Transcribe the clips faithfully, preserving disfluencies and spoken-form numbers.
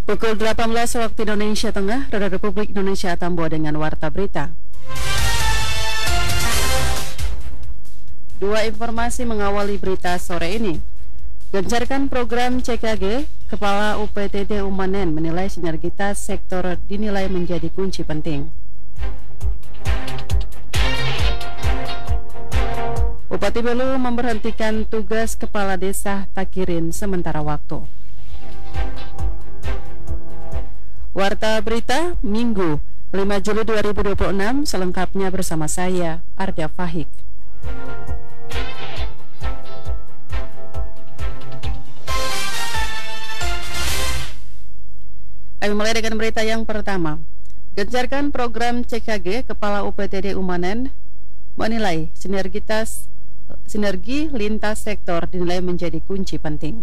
Pukul delapan belas waktu Indonesia Tengah, Radio Republik Indonesia Tambua dengan Warta Berita. Dua informasi mengawali berita sore ini. Gencarkan program C K G, Kepala U P T D Umanen menilai sinergitas sektor dinilai menjadi kunci penting. Bupati Belu memberhentikan tugas Kepala Desa Takirin sementara waktu. Warta Berita Minggu lima Juli dua ribu dua puluh enam selengkapnya bersama saya Arda Fahik. Kami mulai dengan berita yang pertama. Gencarkan program C K G, Kepala U P T D Umanen menilai sinergitas sinergi lintas sektor dinilai menjadi kunci penting.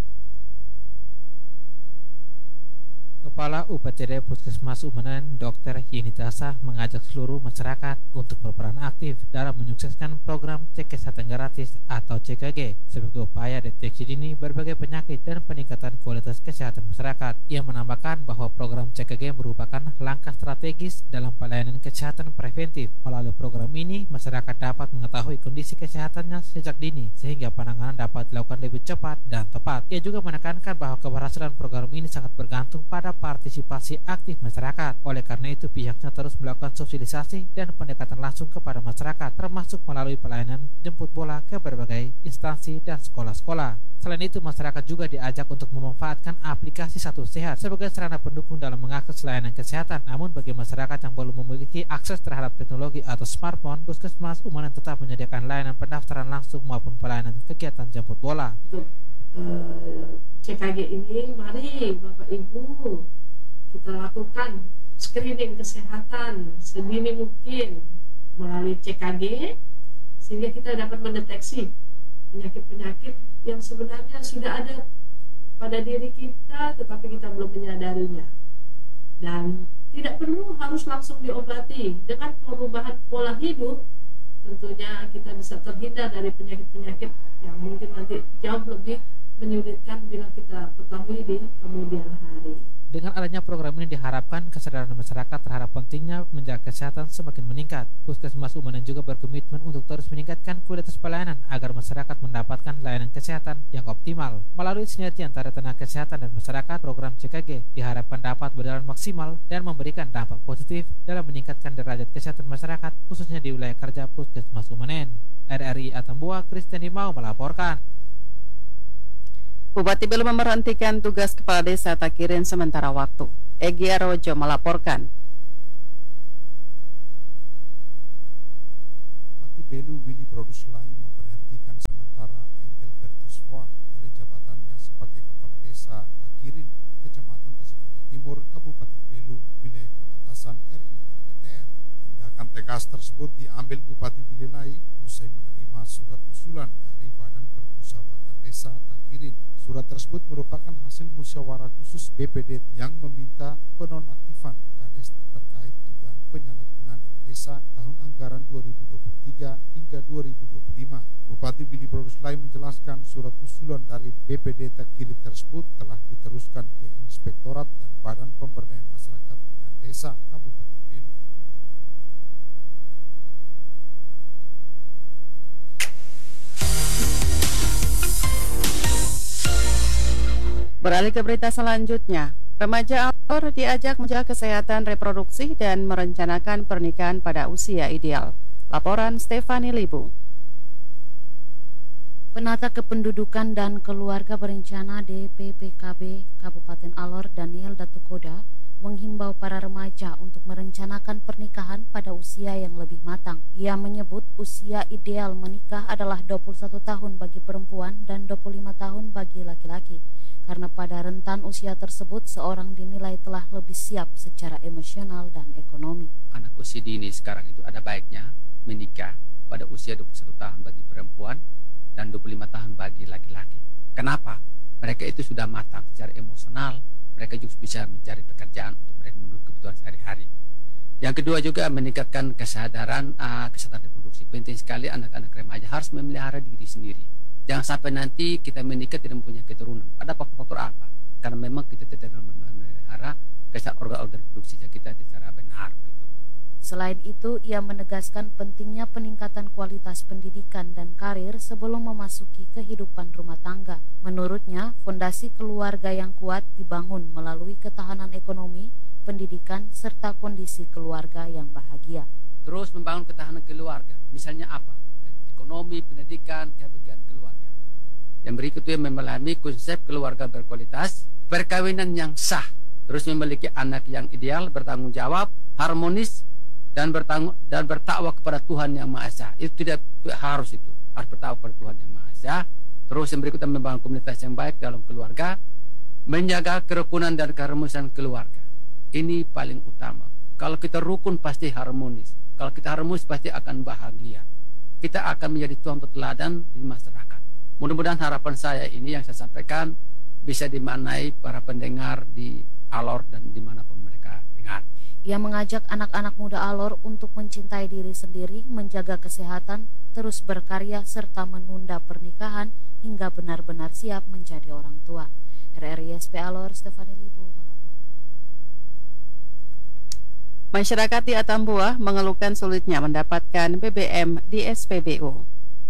Kepala U P T D Puskesmas Umanen, Dokter Yenitasa mengajak seluruh masyarakat untuk berperan aktif dalam menyukseskan program cek kesehatan gratis atau C K G sebagai upaya deteksi dini berbagai penyakit dan peningkatan kualitas kesehatan masyarakat. Ia menambahkan bahwa program C K G merupakan langkah strategis dalam pelayanan kesehatan preventif. Melalui program ini, masyarakat dapat mengetahui kondisi kesehatannya sejak dini sehingga penanganan dapat dilakukan lebih cepat dan tepat. Ia juga menekankan bahwa keberhasilan program ini sangat bergantung pada partisipasi aktif masyarakat. Oleh karena itu, pihaknya terus melakukan sosialisasi dan pendekatan langsung kepada masyarakat, termasuk melalui pelayanan jemput bola ke berbagai instansi dan sekolah-sekolah. Selain itu, masyarakat juga diajak untuk memanfaatkan aplikasi Satu Sehat sebagai sarana pendukung dalam mengakses layanan kesehatan. Namun, bagi masyarakat yang belum memiliki akses terhadap teknologi atau smartphone, Puskesmas Umanen tetap menyediakan layanan pendaftaran langsung maupun pelayanan kegiatan jemput bola. Uh, C K G ini, mari Bapak Ibu kita lakukan screening kesehatan sedini mungkin melalui C K G sehingga kita dapat mendeteksi penyakit-penyakit yang sebenarnya sudah ada pada diri kita tetapi kita belum menyadarinya, dan tidak perlu harus langsung diobati. Dengan perubahan pola hidup tentunya kita bisa terhindar dari penyakit-penyakit yang mungkin nanti jauh lebih menyulitkan bila kita ketahui di kemudian hari. Dengan adanya program ini diharapkan kesadaran masyarakat terhadap pentingnya menjaga kesehatan semakin meningkat. Puskesmas Umanen juga berkomitmen untuk terus meningkatkan kualitas pelayanan agar masyarakat mendapatkan layanan kesehatan yang optimal. Melalui sinergi antara tenaga kesehatan dan masyarakat, program C K G diharapkan dapat berjalan maksimal dan memberikan dampak positif dalam meningkatkan derajat kesehatan masyarakat, khususnya di wilayah kerja Puskesmas Umanen. R R I Atambua, Kristiani Mau melaporkan. Bupati Belu memberhentikan tugas Kepala Desa Takirin sementara waktu. Egy Arojo melaporkan. Bupati Belu Willy Broduslai memberhentikan sementara Engkel Bertuswa dari jabatannya sebagai Kepala Desa Takirin, Kecamatan Tasifeto Timur, Kabupaten Belu, wilayah perbatasan R I R D T R. Tindakan tegas tersebut diambil Bupati Willy usai menerima surat usulan dari Badan Permusyawaratan Desa Takirin. Surat tersebut merupakan hasil musyawarah khusus B P D yang meminta penonaktifan Kades terkait dugaan penyalahgunaan dana desa tahun anggaran dua ribu dua puluh tiga hingga dua ribu dua puluh lima. Bupati Willy Broduslai menjelaskan surat usulan dari B P D Takirin tersebut telah diteruskan ke Inspektorat dan Badan Pemberdayaan Masyarakat dan Desa Kabupaten Belu. Beralih ke berita selanjutnya, remaja Alor diajak menjaga kesehatan reproduksi dan merencanakan pernikahan pada usia ideal. Laporan Stefani Libu. Penata Kependudukan dan Keluarga Berencana D P P K B Kabupaten Alor, Daniel Datukoda, menghimbau para remaja untuk merencanakan pernikahan pada usia yang lebih matang. Ia menyebut usia ideal menikah adalah dua puluh satu tahun bagi perempuan dan dua puluh lima tahun bagi laki-laki. Karena pada rentan usia tersebut seorang dinilai telah lebih siap secara emosional dan ekonomi. Anak usia dini sekarang itu ada baiknya menikah pada usia dua puluh satu tahun bagi perempuan dan dua puluh lima tahun bagi laki-laki. Kenapa? Mereka itu sudah matang secara emosional, mereka juga bisa mencari pekerjaan untuk mereka memenuhi kebutuhan sehari-hari. Yang kedua juga meningkatkan kesadaran uh, kesadaran reproduksi. Penting sekali anak-anak remaja harus memelihara diri sendiri. Jangan sampai nanti kita menikah tidak mempunyai keturunan. Ada faktor-faktor apa? Karena memang kita tidak memelihara kesehatan organ-organ reproduksi kita secara benar gitu. Selain itu, ia menegaskan pentingnya peningkatan kualitas pendidikan dan karir sebelum memasuki kehidupan rumah tangga. Menurutnya, fondasi keluarga yang kuat dibangun melalui ketahanan ekonomi, pendidikan, serta kondisi keluarga yang bahagia. Terus membangun ketahanan keluarga, misalnya apa? Ekonomi, pendidikan, kebahagiaan keluarga. Yang berikutnya memahami konsep keluarga berkualitas, perkawinan yang sah, terus memiliki anak yang ideal, bertanggung jawab, harmonis, dan bertanggung dan bertakwa kepada Tuhan yang Maha Esa. Itu tidak harus itu, harus bertakwa kepada Tuhan yang Maha Esa. Terus yang berikutnya membangun komunitas yang baik dalam keluarga, menjaga kerukunan dan keharmonisan keluarga. Ini paling utama. Kalau kita rukun pasti harmonis. Kalau kita harmonis pasti akan bahagia. Kita akan menjadi contoh teladan di masyarakat. Mudah-mudahan harapan saya ini yang saya sampaikan bisa dimaknai para pendengar di Alor dan dimanapun mereka dengar. Ia mengajak anak-anak muda Alor untuk mencintai diri sendiri, menjaga kesehatan, terus berkarya, serta menunda pernikahan hingga benar-benar siap menjadi orang tua. R R I S P Alor, Stefani Libu melaporkan. Masyarakat di Atambua mengeluhkan sulitnya mendapatkan B B M di S P B U.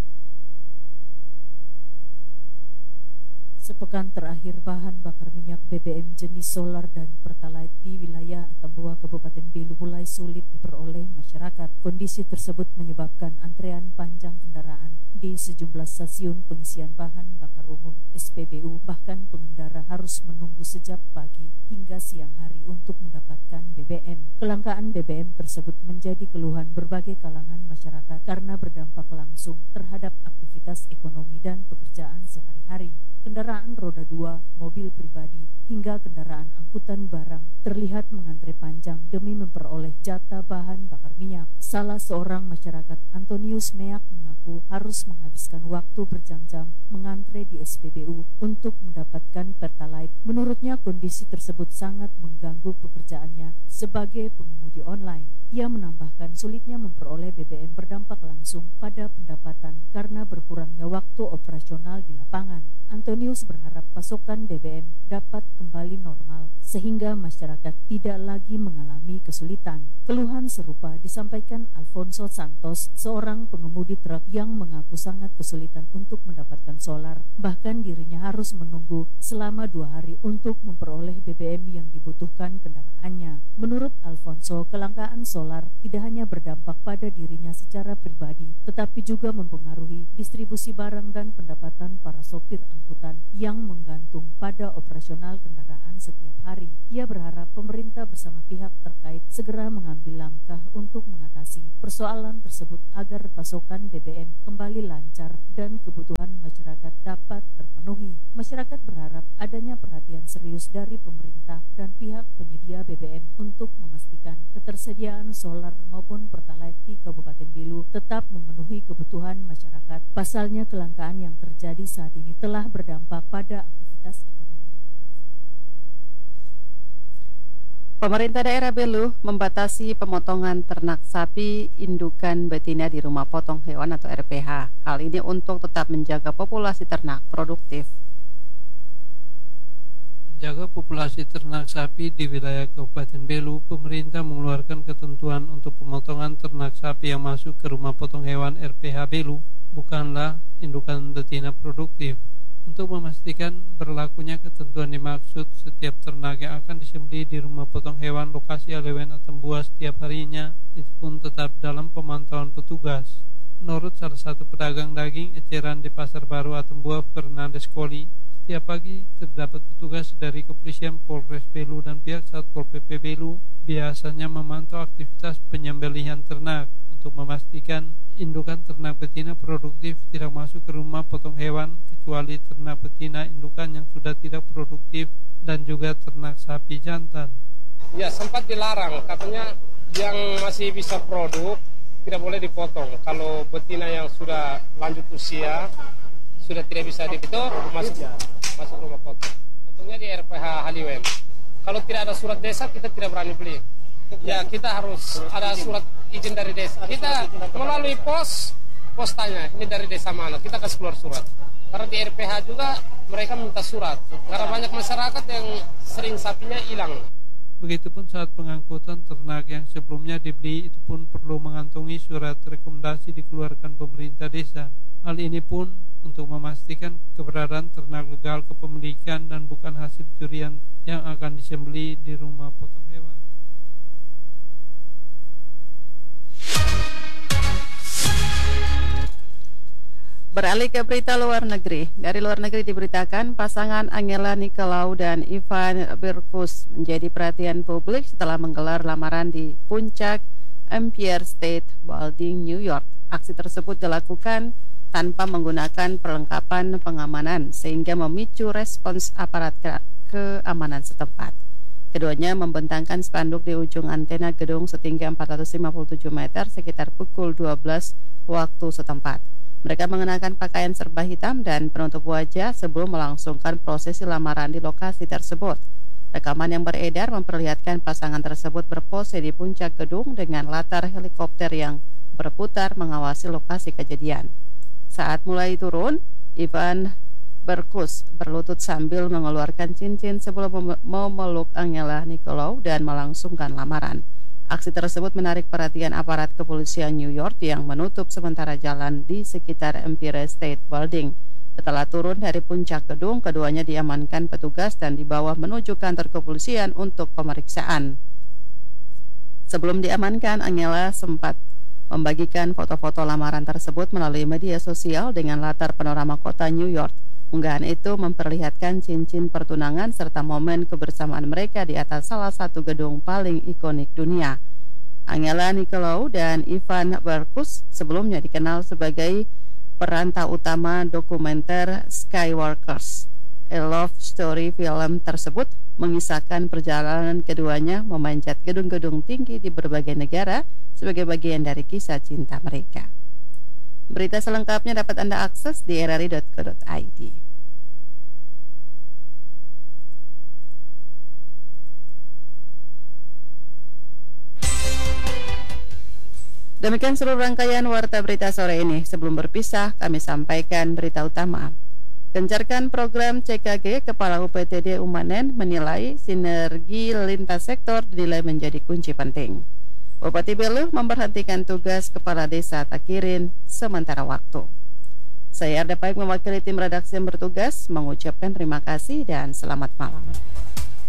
Sepekan terakhir, bahan bakar minyak B B M jenis solar dan pertalite di wilayah Atambua, Kabupaten Belu mulai sulit diperoleh masyarakat. Kondisi tersebut menyebabkan antrean panjang kendaraan di sejumlah stasiun pengisian bahan bakar umum S P B U. Bahkan pengendara harus menunggu sejak pagi hingga siang hari untuk mendapatkan B B M. Kelangkaan B B M tersebut menjadi keluhan berbagai kalangan masyarakat karena berdampak langsung terhadap aktivitas ekonomi dan pekerjaan sehari-hari. Kendaraan roda dua, mobil pribadi, hingga kendaraan angkutan barang terlihat mengantre panjang demi memperoleh jatah bahan bakar minyak. Salah seorang masyarakat, Antonius Meak, mengaku harus menghabiskan waktu berjam-jam mengantre di S P B U untuk mendapatkan pertalite. Menurutnya kondisi tersebut sangat mengganggu pekerjaannya sebagai pengemudi online. Ia menambahkan sulitnya memperoleh B B M berdampak langsung pada pendapatan karena berkurangnya waktu operasional di lapangan. Antonius berharap pasokan B B M dapat kembali normal sehingga masyarakat tidak lagi mengalami kesulitan. Keluhan serupa disampaikan Alfonso Santos, seorang pengemudi truk yang mengaku sangat kesulitan untuk mendapatkan solar. Bahkan dirinya harus menunggu selama dua hari untuk memperoleh B B M yang dibutuhkan kendaraannya. Menurut Alfonso, kelangkaan solar tidak hanya berdampak pada dirinya secara pribadi, tetapi juga mempengaruhi distribusi barang dan pendapatan para sopir angkutan yang menggantung pada operasional kendaraan setiap hari. Ia berharap pemerintah bersama pihak terkait segera mengambil langkah untuk mengatasi persoalan tersebut agar pasokan B B M kembali lancar dan kebutuhan masyarakat dapat terpenuhi. Masyarakat berharap adanya perhatian serius dari pemerintah dan pihak penyedia B B M untuk memastikan ketersediaan solar maupun pertalite di Kabupaten Belu tetap memenuhi kebutuhan masyarakat. Pasalnya kelangkaan yang terjadi saat ini telah berdampak pada aktivitas ekonomi. Pemerintah daerah Belu membatasi pemotongan ternak sapi indukan betina di rumah potong hewan atau R P H. Hal ini untuk tetap menjaga populasi ternak produktif. Menjaga populasi ternak sapi di wilayah Kabupaten Belu, pemerintah mengeluarkan ketentuan untuk pemotongan ternak sapi yang masuk ke rumah potong hewan R P H Belu bukanlah indukan betina produktif. Untuk memastikan berlakunya ketentuan dimaksud, setiap ternak yang akan disembelih di rumah potong hewan lokasi Alewen Atambua setiap harinya itu pun tetap dalam pemantauan petugas. Menurut salah satu pedagang daging eceran di Pasar Baru Atambua, Fernandes Koli, setiap pagi terdapat petugas dari Kepolisian Polres Belu dan pihak Satpol P P Belu biasanya memantau aktivitas penyembelihan ternak untuk memastikan indukan ternak betina produktif tidak masuk ke rumah potong hewan kecuali ternak betina indukan yang sudah tidak produktif dan juga ternak sapi jantan. Ya, sempat dilarang, katanya yang masih bisa produk tidak boleh dipotong. Kalau betina yang sudah lanjut usia sudah tidak bisa dipotong, masuk masuk rumah potong. Potongnya di R P H Haliwen. Kalau tidak ada surat desa kita tidak berani beli. Ya, kita harus ada surat izin dari desa. Kita melalui pos, pos tanya, ini dari desa mana, kita kasih keluar surat. Karena di R P H juga mereka minta surat. Karena banyak masyarakat yang sering sapinya hilang. Begitupun saat pengangkutan ternak yang sebelumnya dibeli itu pun perlu mengantongi surat rekomendasi dikeluarkan pemerintah desa. Hal ini pun untuk memastikan keberadaan ternak legal kepemilikan dan bukan hasil curian yang akan disembeli di rumah potong hewan. Beralih ke berita luar negeri. Dari luar negeri diberitakan pasangan Angela Nicolau dan Ivan Berkus menjadi perhatian publik setelah menggelar lamaran di puncak Empire State Building, New York. Aksi tersebut dilakukan tanpa menggunakan perlengkapan pengamanan sehingga memicu respons aparat ke- keamanan setempat. Keduanya membentangkan spanduk di ujung antena gedung setinggi empat ratus lima puluh tujuh meter sekitar pukul dua belas waktu setempat. Mereka mengenakan pakaian serba hitam dan penutup wajah sebelum melangsungkan prosesi lamaran di lokasi tersebut. Rekaman yang beredar memperlihatkan pasangan tersebut berpose di puncak gedung dengan latar helikopter yang berputar mengawasi lokasi kejadian. Saat mulai turun, Ivan Berkus berlutut sambil mengeluarkan cincin sebelum memeluk Angela Nicolau dan melangsungkan lamaran. Aksi tersebut menarik perhatian aparat kepolisian New York yang menutup sementara jalan di sekitar Empire State Building. Setelah turun dari puncak gedung, keduanya diamankan petugas dan dibawa menuju kantor kepolisian untuk pemeriksaan. Sebelum diamankan, Angela sempat membagikan foto-foto lamaran tersebut melalui media sosial dengan latar panorama kota New York. Unggahan itu memperlihatkan cincin pertunangan serta momen kebersamaan mereka di atas salah satu gedung paling ikonik dunia. Angela Nicolau dan Ivan Berkus sebelumnya dikenal sebagai perantau utama dokumenter Skywalkers. A Love Story film tersebut mengisahkan perjalanan keduanya memanjat gedung-gedung tinggi di berbagai negara sebagai bagian dari kisah cinta mereka. Berita selengkapnya dapat Anda akses di r r i dot co dot i d. Demikian seluruh rangkaian Warta Berita sore ini. Sebelum berpisah, kami sampaikan berita utama. Gencarkan program C K G, Kepala U P T D Umanen menilai sinergi lintas sektor dinilai menjadi kunci penting. Bupati Belu memberhentikan tugas Kepala Desa Takirin sementara waktu. Saya Arda Paik mewakili tim redaksi yang bertugas mengucapkan terima kasih dan selamat malam.